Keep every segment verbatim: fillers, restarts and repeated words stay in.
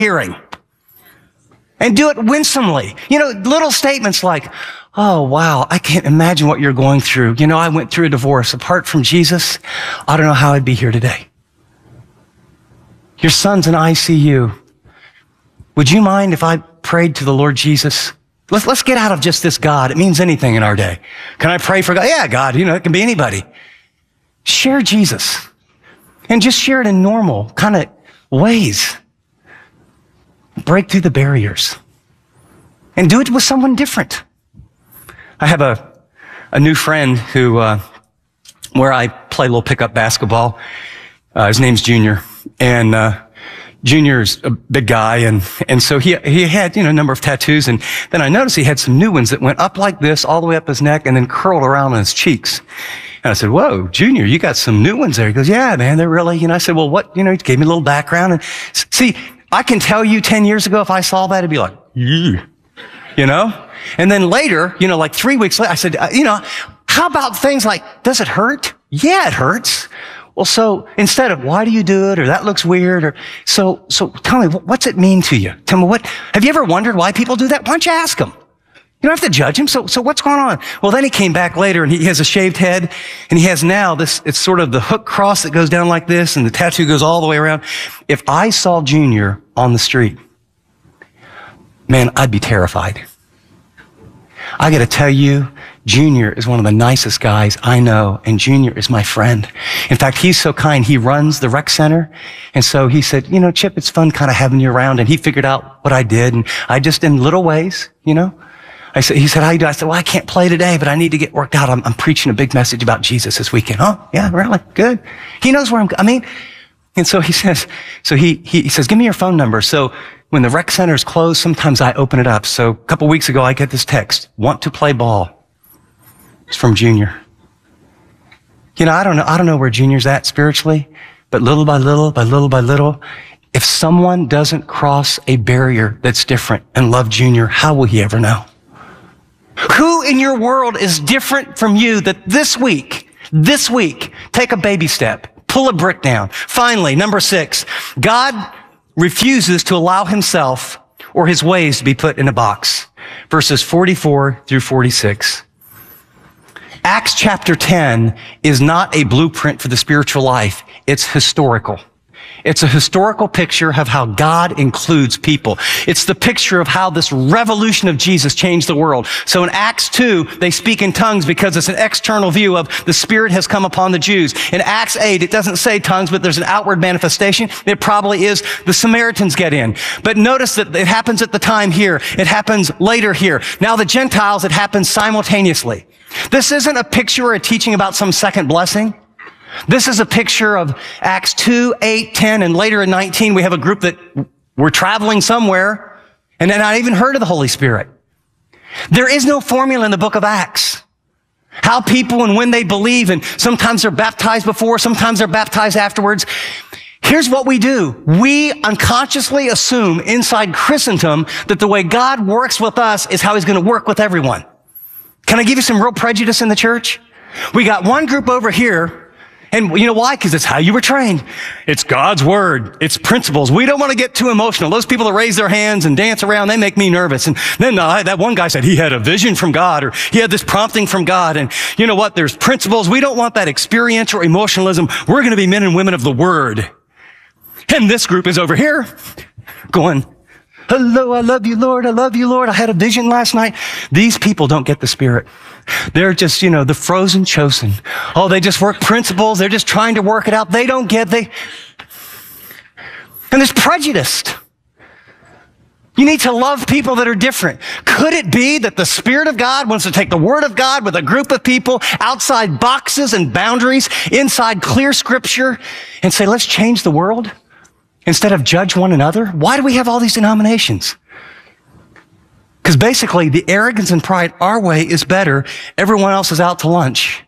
hearing. And do it winsomely. You know, little statements like, oh, wow, I can't imagine what you're going through. You know, I went through a divorce. Apart from Jesus, I don't know how I'd be here today. Your son's in I C U. Would you mind if I prayed to the Lord Jesus? Let's, let's get out of just this God. It means anything in our day. Can I pray for God? Yeah, God, you know, it can be anybody. Share Jesus. And just share it in normal kind of ways. Break through the barriers. And do it with someone different. I have a, a new friend who, uh, where I play a little pickup basketball. Uh, his name's Junior. And, uh, Junior's a big guy. And, and so he, he had, you know, a number of tattoos. And then I noticed he had some new ones that went up like this, all the way up his neck, and then curled around on his cheeks. And I said, whoa, Junior, you got some new ones there. He goes, yeah, man, they're really, you know, I said, well, what, you know, he gave me a little background. And see, I can tell you ten years ago, if I saw that, it'd be like, yeah, you know? And then later, you know, like three weeks later, I said, uh, you know, how about things like, does it hurt? Yeah, it hurts. Well, so instead of, why do you do it? Or that looks weird. Or so, so tell me, what's it mean to you? Tell me what, have you ever wondered why people do that? Why don't you ask them? You don't have to judge him. So, so what's going on? Well, then he came back later and he has a shaved head and he has now this, it's sort of the hook cross that goes down like this and the tattoo goes all the way around. If I saw Junior on the street, man, I'd be terrified. I got to tell you, Junior is one of the nicest guys I know, and Junior is my friend. In fact, he's so kind. He runs the rec center, and so he said, you know, Chip, it's fun kind of having you around, and he figured out what I did, and I just, in little ways, you know. I said, he said, how you do? I said, well, I can't play today, but I need to get worked out. I'm, I'm preaching a big message about Jesus this weekend. Oh, yeah, really? Good. He knows where I'm, I mean, and so he says, so he, he, he says, give me your phone number. So when the rec center is closed, sometimes I open it up. So a couple weeks ago, I get this text, want to play ball. It's from Junior. You know, I don't know, I don't know where Junior's at spiritually, but little by little, by little by little, if someone doesn't cross a barrier that's different and love Junior, how will he ever know? Who in your world is different from you that this week, this week, take a baby step, pull a brick down? Finally, number six, God refuses to allow himself or his ways to be put in a box. Verses forty-four through forty-six. Acts chapter ten is not a blueprint for the spiritual life. It's historical. It's a historical picture of how God includes people. It's the picture of how this revolution of Jesus changed the world. So in Acts two, they speak in tongues because it's an external view of the Spirit has come upon the Jews. In Acts eight, it doesn't say tongues, but there's an outward manifestation. It probably is the Samaritans get in. But notice that it happens at the time here. It happens later here. Now the Gentiles, it happens simultaneously. This isn't a picture or a teaching about some second blessing. This is a picture of Acts two, eight, ten, and later in nineteen, we have a group that we're traveling somewhere and they're not even heard of the Holy Spirit. There is no formula in the book of Acts. How people and when they believe, and sometimes they're baptized before, sometimes they're baptized afterwards. Here's what we do. We unconsciously assume inside Christendom that the way God works with us is how he's going to work with everyone. Can I give you some real prejudice in the church? We got one group over here. And you know why? Because it's how you were trained. It's God's word. It's principles. We don't want to get too emotional. Those people that raise their hands and dance around, they make me nervous. And then uh, that one guy said he had a vision from God, or he had this prompting from God. And you know what? There's principles. We don't want that experiential emotionalism. We're going to be men and women of the word. And this group is over here going, hello, I love you, Lord. I love you, Lord. I had a vision last night. These people don't get the Spirit. They're just, you know, the frozen chosen. Oh, they just work principles. They're just trying to work it out. They don't get, they, and there's prejudice. You need to love people that are different. Could it be that the Spirit of God wants to take the Word of God with a group of people outside boxes and boundaries, inside clear Scripture, and say, let's change the world instead of judge one another? Why do we have all these denominations? Because basically, the arrogance and pride, our way is better. Everyone else is out to lunch.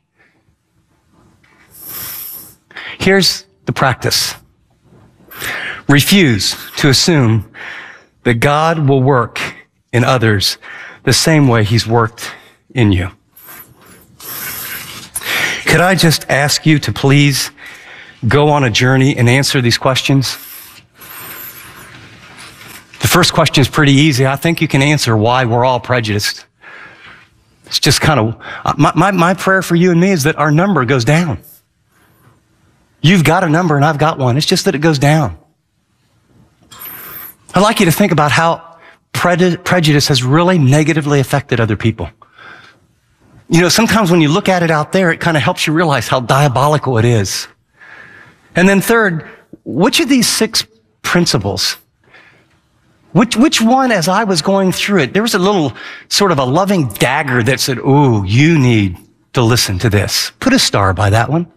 Here's the practice. Refuse to assume that God will work in others the same way he's worked in you. Could I just ask you to please go on a journey and answer these questions? first question is pretty easy. I think you can answer why we're all prejudiced. It's just kind of, my, my, my prayer for you and me is that our number goes down. You've got a number and I've got one. It's just that it goes down. I'd like you to think about how pre- prejudice has really negatively affected other people. You know, sometimes when you look at it out there, it kind of helps you realize how diabolical it is. And then third, which of these six principles, which, which one, as I was going through it, there was a little sort of a loving dagger that said, ooh, you need to listen to this. Put a star by that one.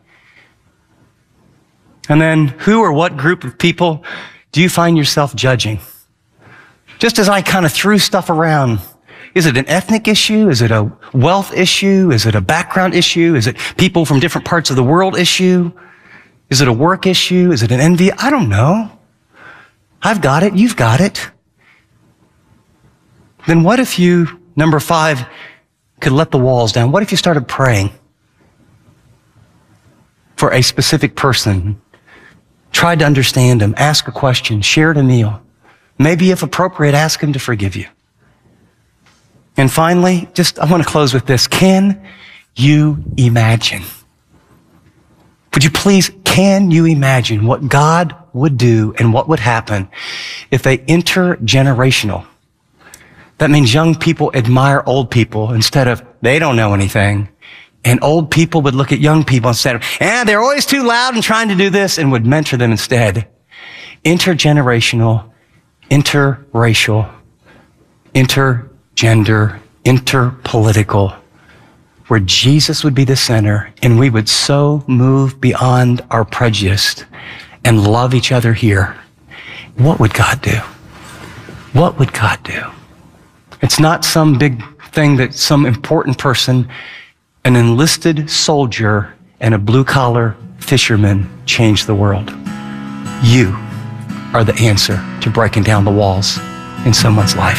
And then who or what group of people do you find yourself judging? Just as I kind of threw stuff around, is it an ethnic issue? Is it a wealth issue? Is it a background issue? Is it people from different parts of the world issue? Is it a work issue? Is it an envy? I don't know. I've got it. You've got it. Then what if you, number five, could let the walls down? What if you started praying for a specific person? Tried to understand them, ask a question, shared a meal. Maybe if appropriate, ask him to forgive you. And finally, just, I want to close with this. Can you imagine? Would you please, can you imagine what God would do and what would happen if a intergenerational, that means young people admire old people instead of, they don't know anything. And old people would look at young people instead of, eh, they're always too loud and trying to do this, and would mentor them instead. Intergenerational, interracial, intergender, interpolitical, where Jesus would be the center and we would so move beyond our prejudice and love each other here. What would God do? What would God do? It's not some big thing that some important person, an enlisted soldier and a blue-collar fisherman changed the world. You are the answer to breaking down the walls in someone's life.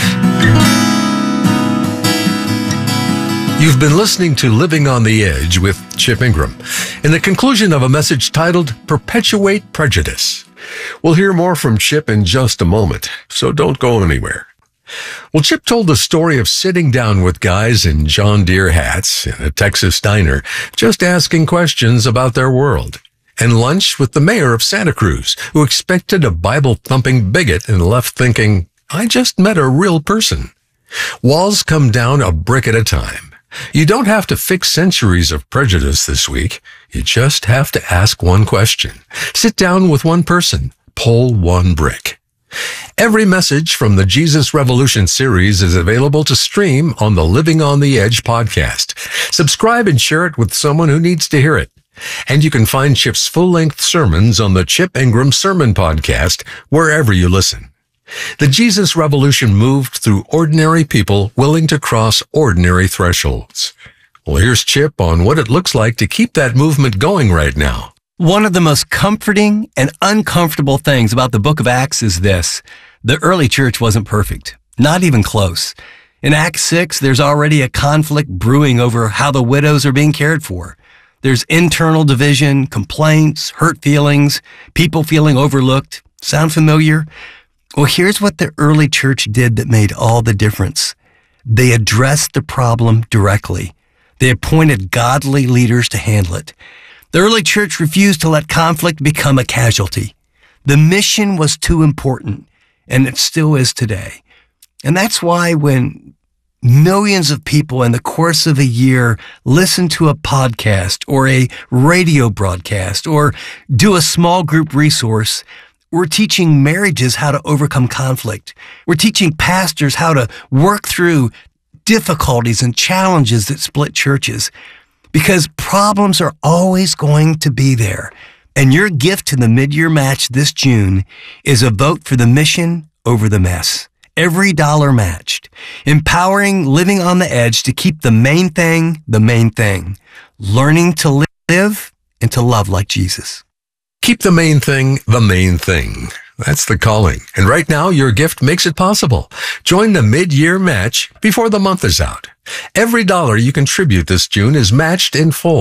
You've been listening to Living on the Edge with Chip Ingram, in the conclusion of a message titled Perpetuate Prejudice. We'll hear more from Chip in just a moment, so don't go anywhere. Well, Chip told the story of sitting down with guys in John Deere hats in a Texas diner, just asking questions about their world, and lunch with the mayor of Santa Cruz, who expected a Bible-thumping bigot and left thinking, I just met a real person. Walls come down a brick at a time. You don't have to fix centuries of prejudice this week. You just have to ask one question. Sit down with one person. Pull one brick. Every message from the Jesus Revolution series is available to stream on the Living on the Edge podcast. Subscribe and share it with someone who needs to hear it. And you can find Chip's full-length sermons on the Chip Ingram Sermon Podcast wherever you listen. The Jesus Revolution moved through ordinary people willing to cross ordinary thresholds. Well, here's Chip on what it looks like to keep that movement going right now. One of the most comforting and uncomfortable things about the book of Acts is this. The early church wasn't perfect, not even close. In Acts six, there's already a conflict brewing over how the widows are being cared for. There's internal division, complaints, hurt feelings, people feeling overlooked. Sound familiar? Well, here's what the early church did that made all the difference. They addressed the problem directly. They appointed godly leaders to handle it. The early church refused to let conflict become a casualty. The mission was too important, and it still is today. And that's why when millions of people in the course of a year listen to a podcast or a radio broadcast or do a small group resource, we're teaching marriages how to overcome conflict. We're teaching pastors how to work through difficulties and challenges that split churches, because problems are always going to be there. And your gift to the mid-year match this June is a vote for the mission over the mess. Every dollar matched. Empowering Living on the Edge to keep the main thing the main thing. Learning to live and to love like Jesus. Keep the main thing the main thing. That's the calling. And right now, your gift makes it possible. Join the mid-year match before the month is out. Every dollar you contribute this June is matched in full.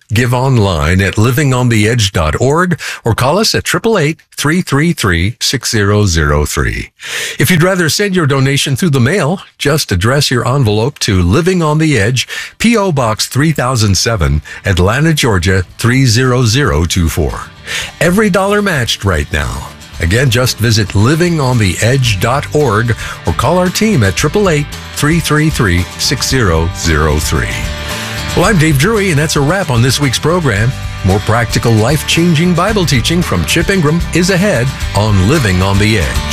give online at living on the edge dot org, or call us at eight eight eight, three three three, six zero zero three. If you'd rather send your donation through the mail, just address your envelope to Living on the Edge, P O. Box three thousand seven, Atlanta, Georgia three zero zero two four. Every dollar matched right now. Again, just visit living on the edge dot org or call our team at eight eight eight, three three three, six zero zero three. Well, I'm Dave Drury, and that's a wrap on this week's program. More practical, life-changing Bible teaching from Chip Ingram is ahead on Living on the Edge.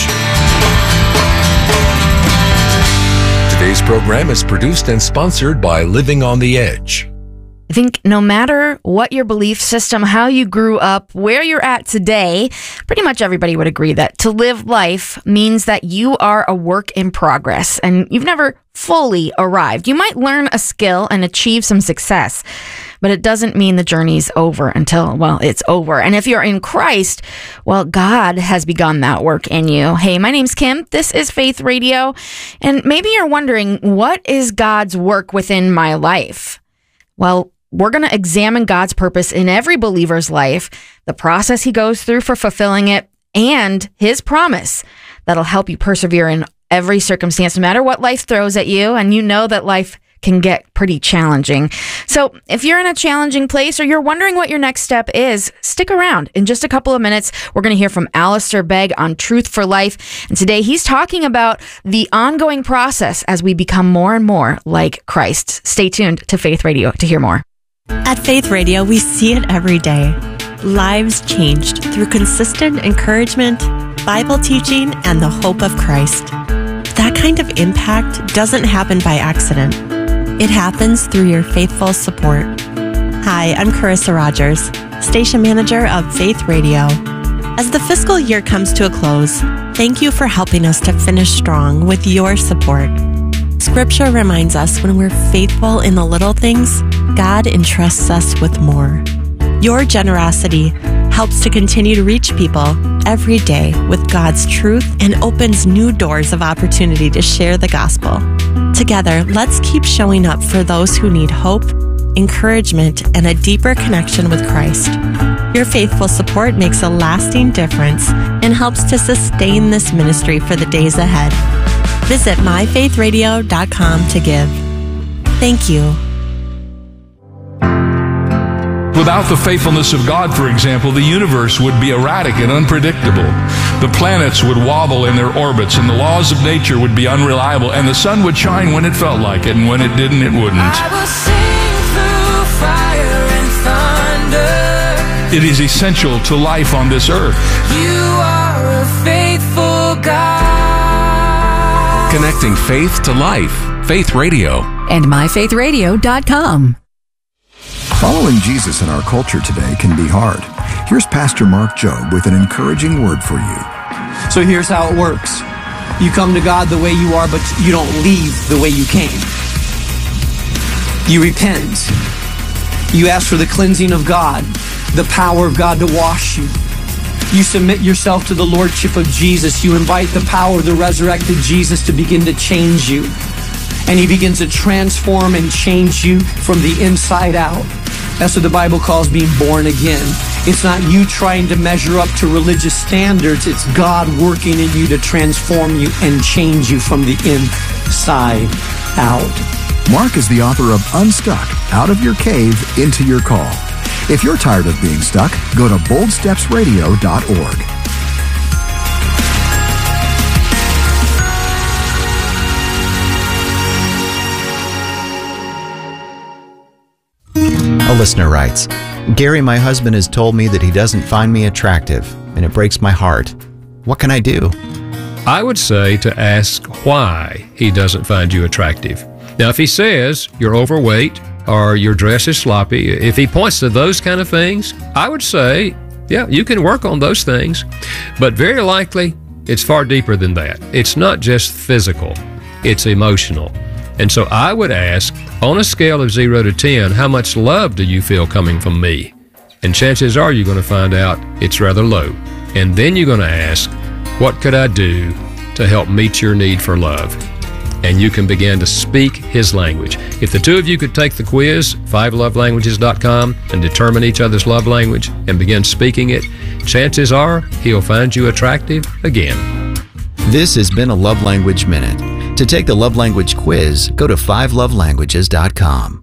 Today's program is produced and sponsored by Living on the Edge. I think no matter what your belief system, how you grew up, where you're at today, pretty much everybody would agree that to live life means that you are a work in progress and you've never fully arrived. You might learn a skill and achieve some success, but it doesn't mean the journey's over until, well, it's over. And if you're in Christ, well, God has begun that work in you. Hey, my name's Kim. This is Faith Radio. And maybe you're wondering, what is God's work within my life? Well, we're going to examine God's purpose in every believer's life, the process he goes through for fulfilling it, and his promise that'll help you persevere in every circumstance, no matter what life throws at you. And you know that life can get pretty challenging. So if you're in a challenging place or you're wondering what your next step is, stick around. In just a couple of minutes, we're going to hear from Alistair Begg on Truth for Life. And today he's talking about the ongoing process as we become more and more like Christ. Stay tuned to Faith Radio to hear more. At Faith Radio, we see it every day. Lives changed through consistent encouragement, Bible teaching, and the hope of Christ. That kind of impact doesn't happen by accident. It happens through your faithful support. Hi, I'm Carissa Rogers, Station Manager of Faith Radio. As the fiscal year comes to a close, thank you for helping us to finish strong with your support. Scripture reminds us when we're faithful in the little things, God entrusts us with more. Your generosity helps to continue to reach people every day with God's truth and opens new doors of opportunity to share the gospel. Together, let's keep showing up for those who need hope, encouragement, and a deeper connection with Christ. Your faithful support makes a lasting difference and helps to sustain this ministry for the days ahead. Visit my faith radio dot com to give. Thank you. Without the faithfulness of God, for example, the universe would be erratic and unpredictable. The planets would wobble in their orbits, and the laws of nature would be unreliable, and the sun would shine when it felt like it, and when it didn't, it wouldn't. I will sing through fire and thunder. It is essential to life on this earth. You are a faithful God. Connecting faith to life. Faith Radio. And my faith radio dot com. Following Jesus in our culture today can be hard. Here's Pastor Mark Jobe with an encouraging word for you. So here's how it works. You come to God the way you are, but you don't leave the way you came. You repent. You ask for the cleansing of God, the power of God to wash you. You submit yourself to the Lordship of Jesus. You invite the power of the resurrected Jesus to begin to change you. And he begins to transform and change you from the inside out. That's what the Bible calls being born again. It's not you trying to measure up to religious standards. It's God working in you to transform you and change you from the inside out. Mark is the author of Unstuck, Out of Your Cave, Into Your Call. If you're tired of being stuck, go to bold steps radio dot org. A listener writes, Gary, my husband has told me that he doesn't find me attractive, and it breaks my heart. What can I do? I would say to ask why he doesn't find you attractive. Now, if he says you're overweight or your dress is sloppy, if he points to those kind of things, I would say, yeah, you can work on those things. But very likely, it's far deeper than that. It's not just physical, it's emotional. And so I would ask, on a scale of zero to ten, how much love do you feel coming from me? And chances are you're going to find out it's rather low. And then you're going to ask, what could I do to help meet your need for love? and you can begin to speak his language. If the two of you could take the quiz, five love languages dot com, and determine each other's love language and begin speaking it, chances are he'll find you attractive again. This has been a Love Language Minute. To take the Love Language quiz, go to five love languages dot com.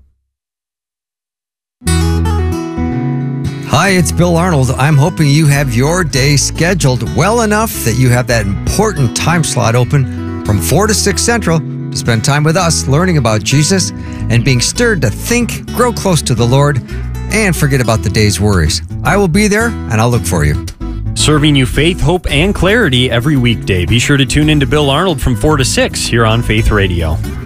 Hi, it's Bill Arnold. I'm hoping you have your day scheduled well enough that you have that important time slot open from four to six Central to spend time with us learning about Jesus and being stirred to think, grow close to the Lord, and forget about the day's worries. I will be there, and I'll look for you. Serving you faith, hope, and clarity every weekday. Be sure to tune in to Bill Arnold from four to six here on Faith Radio.